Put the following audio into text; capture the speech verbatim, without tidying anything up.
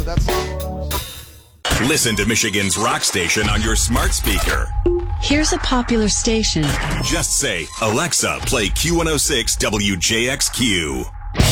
That's. Listen to Michigan's rock station on your smart speaker. Here's a popular station. Just say, Alexa, play Q one oh six W J X Q.